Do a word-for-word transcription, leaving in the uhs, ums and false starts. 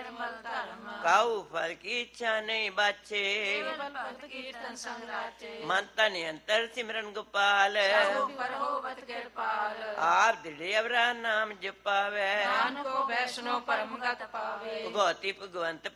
ਨਿਰਮਲ ਧਰਮ ਕਾਹੂ ਫਲ ਕੀ ਇੱਛਾ ਨਹੀਂ ਬਾਛੇ ਕੇਵਲ ਭਗਤ ਕੀਰਤਨ ਸੰਗ ਰਾਚੇ ਮਨ ਤਨ ਅੰਤਰ ਸਿਮਰਨ ਗੋਪਾਲ ਸਭੋ ਪਰ ਹੋਵਤ ਕਿਰਪਾਲ ਆਪ ਦਿੜੇ ਅਵਰਾ ਨਾਮ ਜਪਾਵੇ ਨਾਨਕੋ ਵੈਸ਼ਨੋ ਪਰਮ ਗਤ ਪਾਵੇ ਭਗਵਤੀ ਭਗਵੰਤ